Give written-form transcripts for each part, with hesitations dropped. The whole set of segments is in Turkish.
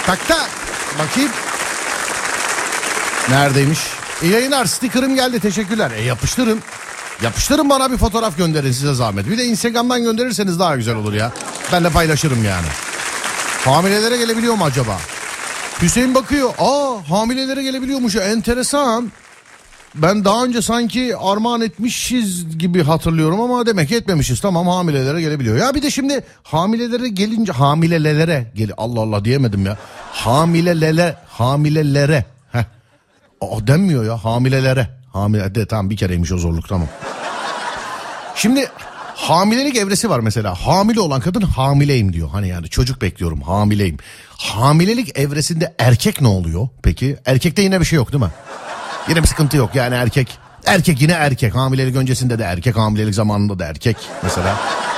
Tak tak. Bakayım. Neredeymiş? Yayınlar, sticker'ım geldi, teşekkürler. Yapıştırın. Yapıştırın, bana bir fotoğraf gönderin size zahmet. Bir de Instagram'dan gönderirseniz daha güzel olur ya. Ben de paylaşırım yani. Hamilelere gelebiliyor mu acaba? Hüseyin bakıyor. Hamilelere gelebiliyormuş ya, enteresan. Ben daha önce sanki armağan etmişiz gibi hatırlıyorum ama demek ki etmemişiz. Tamam, hamilelere gelebiliyor. Ya bir de şimdi hamilelere gelince Allah Allah diyemedim ya. Hamilelere. Denmiyor ya, hamilelere. Tamam, bir kereymiş o zorluk, tamam. Şimdi hamilelik evresi var mesela. Hamile olan kadın hamileyim diyor. Hani yani çocuk bekliyorum, hamileyim. Hamilelik evresinde erkek ne oluyor peki? Erkekte yine bir şey yok değil mi? Yine bir sıkıntı yok yani, erkek yine erkek. Hamilelik öncesinde de erkek, hamilelik zamanında da erkek mesela.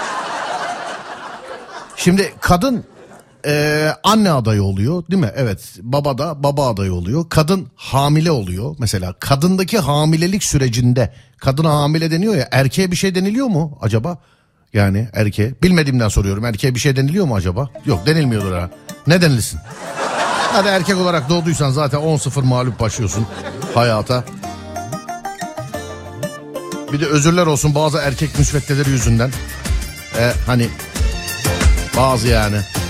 Şimdi kadın anne adayı oluyor değil mi? Evet, baba da baba adayı oluyor. Kadın hamile oluyor mesela. Kadındaki hamilelik sürecinde kadına hamile deniyor ya, erkeğe bir şey deniliyor mu acaba? Yani erkeğe, bilmediğimden soruyorum, erkeğe bir şey deniliyor mu acaba? Yok, denilmiyordur ha. Ne denilsin? Hadi erkek olarak doğduysan zaten 10-0 mağlup başlıyorsun hayata. Bir de özürler olsun bazı erkek müsveddeleri yüzünden. Hani bazı yani.